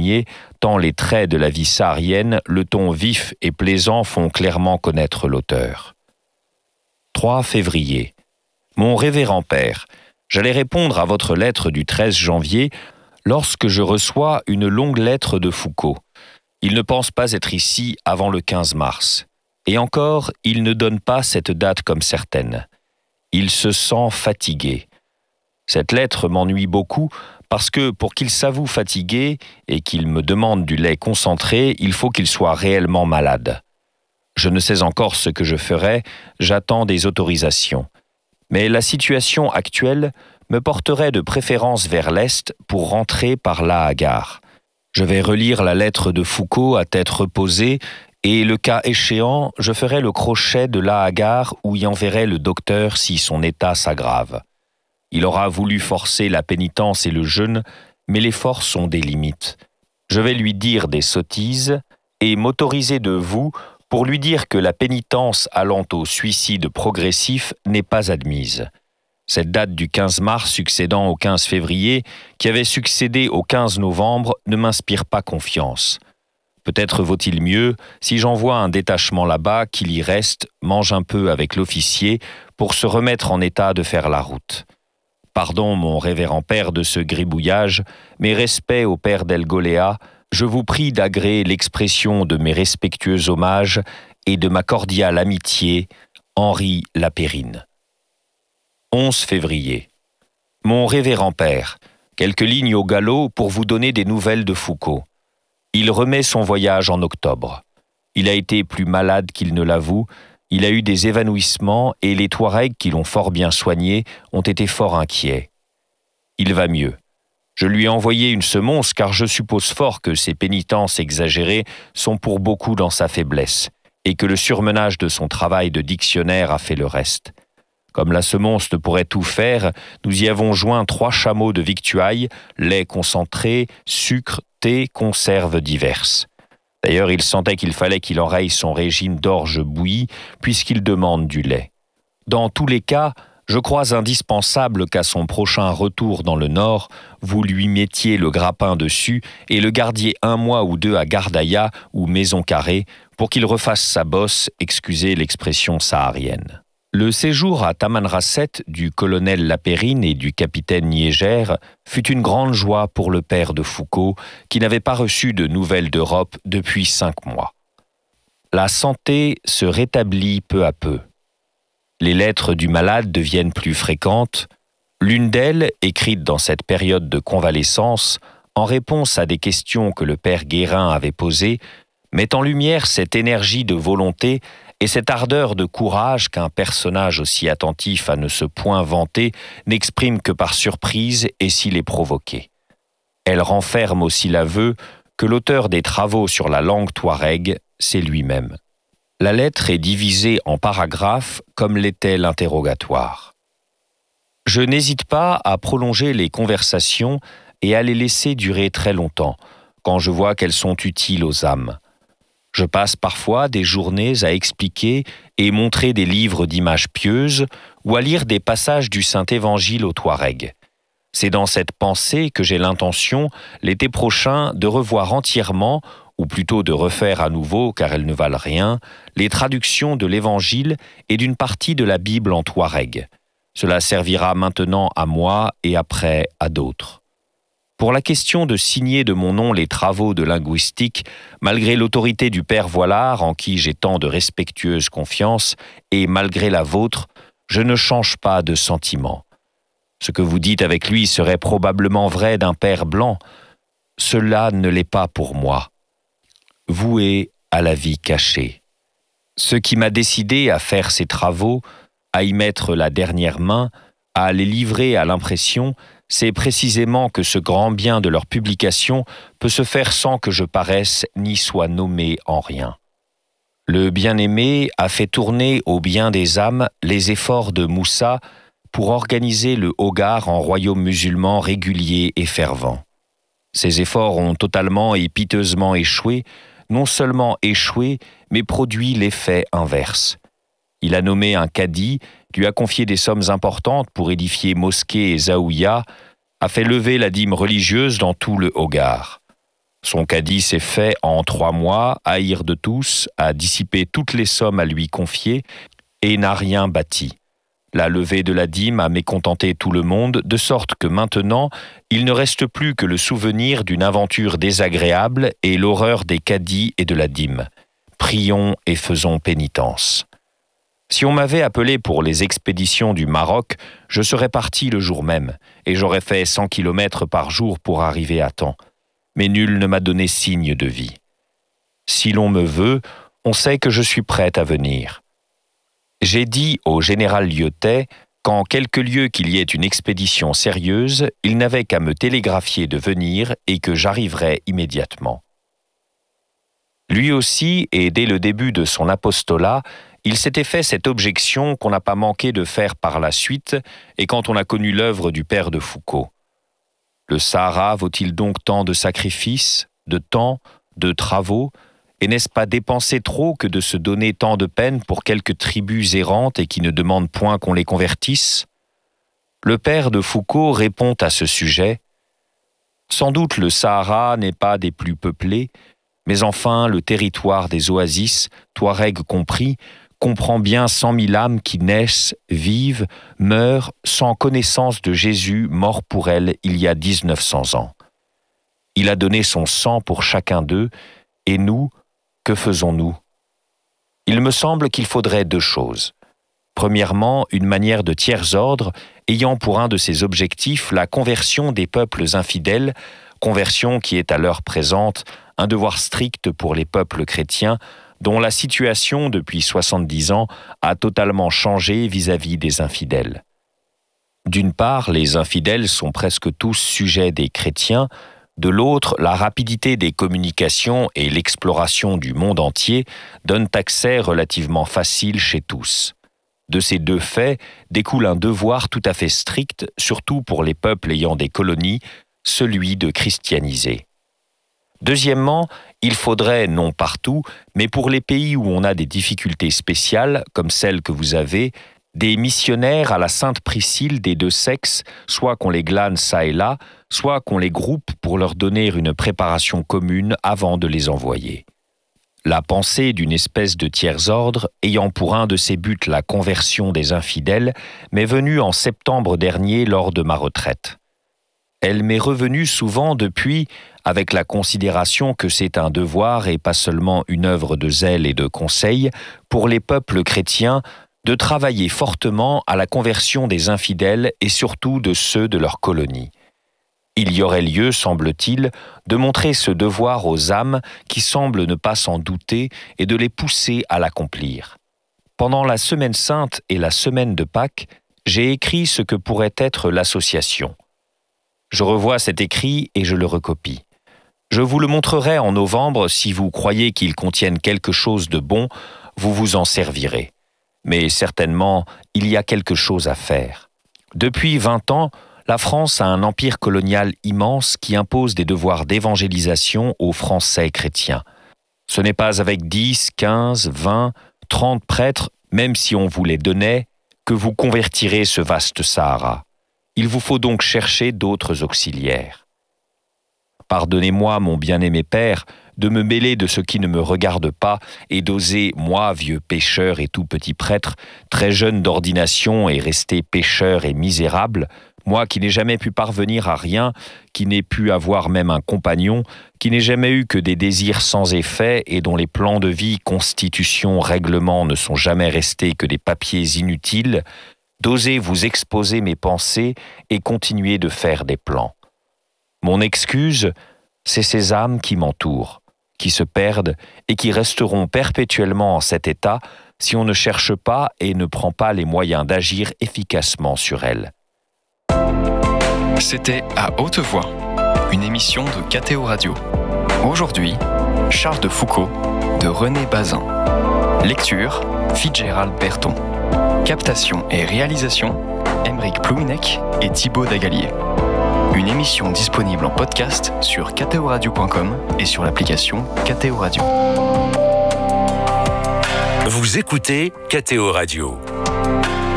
souligner, tant les traits de la vie saharienne, le ton vif et plaisant font clairement connaître l'auteur. 3 février. Mon révérend père, j'allais répondre à votre lettre du 13 janvier lorsque je reçois une longue lettre de Foucault. Il ne pense pas être ici avant le 15 mars. Et encore, il ne donne pas cette date comme certaine. Il se sent fatigué. Cette lettre m'ennuie beaucoup parce que pour qu'il s'avoue fatigué et qu'il me demande du lait concentré, il faut qu'il soit réellement malade. Je ne sais encore ce que je ferai, j'attends des autorisations. Mais la situation actuelle me porterait de préférence vers l'Est pour rentrer par La Hagard. Je vais relire la lettre de Foucault à tête reposée et, le cas échéant, je ferai le crochet de La Hagard où y enverrai le docteur si son état s'aggrave. Il aura voulu forcer la pénitence et le jeûne, mais les forces ont des limites. Je vais lui dire des sottises et m'autoriser de vous pour lui dire que la pénitence allant au suicide progressif n'est pas admise. Cette date du 15 mars succédant au 15 février, qui avait succédé au 15 novembre, ne m'inspire pas confiance. Peut-être vaut-il mieux, si j'envoie un détachement là-bas, qu'il y reste, mange un peu avec l'officier, pour se remettre en état de faire la route. Pardon, mon révérend père, de ce gribouillage, mais respect au père d'Elgoléa, je vous prie d'agréer l'expression de mes respectueux hommages et de ma cordiale amitié, Henri Lapérine. 11 février. Mon révérend père, quelques lignes au galop pour vous donner des nouvelles de Foucault. Il remet son voyage en octobre. Il a été plus malade qu'il ne l'avoue, il a eu des évanouissements et les Touaregs qui l'ont fort bien soigné ont été fort inquiets. Il va mieux. Je lui ai envoyé une semonce car je suppose fort que ses pénitences exagérées sont pour beaucoup dans sa faiblesse et que le surmenage de son travail de dictionnaire a fait le reste. Comme la semonce ne pourrait tout faire, nous y avons joint 3 chameaux de victuailles, lait concentré, sucre, thé, conserves diverses. D'ailleurs, il sentait qu'il fallait qu'il enraye son régime d'orge bouillie, puisqu'il demande du lait. Dans tous les cas, je crois indispensable qu'à son prochain retour dans le Nord, vous lui mettiez le grappin dessus et le gardiez 1 mois ou 2 à Gardaïa ou Maison Carrée pour qu'il refasse sa bosse, excusez l'expression saharienne. Le séjour à Tamanrasset du colonel Lapérine et du capitaine Niégère fut une grande joie pour le père de Foucault, qui n'avait pas reçu de nouvelles d'Europe depuis 5 mois. La santé se rétablit peu à peu. Les lettres du malade deviennent plus fréquentes. L'une d'elles, écrite dans cette période de convalescence, en réponse à des questions que le père Guérin avait posées, met en lumière cette énergie de volonté et cette ardeur de courage qu'un personnage aussi attentif à ne se point vanter n'exprime que par surprise et s'il est provoqué. Elle renferme aussi l'aveu que l'auteur des travaux sur la langue touareg, c'est lui-même. La lettre est divisée en paragraphes comme l'était l'interrogatoire. Je n'hésite pas à prolonger les conversations et à les laisser durer très longtemps, quand je vois qu'elles sont utiles aux âmes. Je passe parfois des journées à expliquer et montrer des livres d'images pieuses ou à lire des passages du Saint-Évangile aux Touaregs. C'est dans cette pensée que j'ai l'intention, l'été prochain, de revoir entièrement, ou plutôt de refaire à nouveau, car elles ne valent rien, les traductions de l'Évangile et d'une partie de la Bible en Touareg. Cela servira maintenant à moi et après à d'autres. Pour la question de signer de mon nom les travaux de linguistique, malgré l'autorité du père Voilard, en qui j'ai tant de respectueuse confiance, et malgré la vôtre, je ne change pas de sentiment. Ce que vous dites avec lui serait probablement vrai d'un père blanc. Cela ne l'est pas pour moi. Voué à la vie cachée. Ce qui m'a décidé à faire ces travaux, à y mettre la dernière main, à les livrer à l'impression, c'est précisément que ce grand bien de leur publication peut se faire sans que je paraisse ni sois nommé en rien. Le bien-aimé a fait tourner au bien des âmes les efforts de Moussa pour organiser le Hogar en royaume musulman régulier et fervent. Ces efforts ont totalement et piteusement échoué, non seulement échoué, mais produit l'effet inverse. Il a nommé un cadi, lui a confié des sommes importantes pour édifier mosquées et zaouïas, a fait lever la dîme religieuse dans tout le Hogar. Son caddie s'est fait en 3 mois haïr de tous, a dissipé toutes les sommes à lui confier et n'a rien bâti. La levée de la dîme a mécontenté tout le monde, de sorte que maintenant, il ne reste plus que le souvenir d'une aventure désagréable et l'horreur des caddies et de la dîme. Prions et faisons pénitence. Si on m'avait appelé pour les expéditions du Maroc, je serais parti le jour même, et j'aurais fait 100 kilomètres par jour pour arriver à temps. Mais nul ne m'a donné signe de vie. Si l'on me veut, on sait que je suis prêt à venir. J'ai dit au général Lyotet qu'en quelques lieux qu'il y ait une expédition sérieuse, il n'avait qu'à me télégraphier de venir et que j'arriverais immédiatement. Lui aussi, et dès le début de son apostolat, il s'était fait cette objection qu'on n'a pas manqué de faire par la suite et quand on a connu l'œuvre du père de Foucault. Le Sahara vaut-il donc tant de sacrifices, de temps, de travaux, et n'est-ce pas dépenser trop que de se donner tant de peine pour quelques tribus errantes et qui ne demandent point qu'on les convertisse ? Le père de Foucault répond à ce sujet « Sans doute le Sahara n'est pas des plus peuplés, mais enfin le territoire des oasis, Touareg compris, comprend bien 100 000 âmes qui naissent, vivent, meurent, sans connaissance de Jésus mort pour elles il y a 1900 ans. Il a donné son sang pour chacun d'eux, et nous, que faisons-nous ? Il me semble qu'il faudrait 2 choses. Premièrement, une manière de tiers-ordre ayant pour un de ses objectifs la conversion des peuples infidèles, conversion qui est à l'heure présente un devoir strict pour les peuples chrétiens dont la situation depuis 70 ans a totalement changé vis-à-vis des infidèles. D'une part, les infidèles sont presque tous sujets des chrétiens, de l'autre, la rapidité des communications et l'exploration du monde entier donnent accès relativement facile chez tous. De ces 2 faits découle un devoir tout à fait strict, surtout pour les peuples ayant des colonies, celui de christianiser. Deuxièmement, il faudrait, non partout, mais pour les pays où on a des difficultés spéciales, comme celles que vous avez, des missionnaires à la Sainte Priscille des 2 sexes, soit qu'on les glane çà et là, soit qu'on les groupe pour leur donner une préparation commune avant de les envoyer. La pensée d'une espèce de tiers-ordre, ayant pour un de ses buts la conversion des infidèles, m'est venue en septembre dernier lors de ma retraite. Elle m'est revenue souvent depuis, avec la considération que c'est un devoir et pas seulement une œuvre de zèle et de conseil, pour les peuples chrétiens, de travailler fortement à la conversion des infidèles et surtout de ceux de leur colonie. Il y aurait lieu, semble-t-il, de montrer ce devoir aux âmes qui semblent ne pas s'en douter et de les pousser à l'accomplir. Pendant la Semaine Sainte et la Semaine de Pâques, j'ai écrit ce que pourrait être l'association. Je revois cet écrit et je le recopie. Je vous le montrerai en novembre si vous croyez qu'il contienne quelque chose de bon, vous vous en servirez. Mais certainement, il y a quelque chose à faire. Depuis 20 ans, la France a un empire colonial immense qui impose des devoirs d'évangélisation aux Français chrétiens. Ce n'est pas avec 10, 15, 20, 30 prêtres, même si on vous les donnait, que vous convertirez ce vaste Sahara. Il vous faut donc chercher d'autres auxiliaires. Pardonnez-moi, mon bien-aimé père, de me mêler de ce qui ne me regarde pas et d'oser, moi, vieux pécheur et tout petit prêtre, très jeune d'ordination et resté pécheur et misérable, moi qui n'ai jamais pu parvenir à rien, qui n'ai pu avoir même un compagnon, qui n'ai jamais eu que des désirs sans effet et dont les plans de vie, constitution, règlements ne sont jamais restés que des papiers inutiles, d'oser vous exposer mes pensées et continuer de faire des plans. Mon excuse, c'est ces âmes qui m'entourent, qui se perdent et qui resteront perpétuellement en cet état si on ne cherche pas et ne prend pas les moyens d'agir efficacement sur elles. C'était À Haute Voix, une émission de KTO Radio. Aujourd'hui, Charles de Foucault de René Bazin. Lecture, Fitzgerald Berton. Captation et réalisation, Aymeric Plouinec et Thibaut Dagalier. Une émission disponible en podcast sur ktoradio.com et sur l'application KTO Radio. Vous écoutez KTO Radio.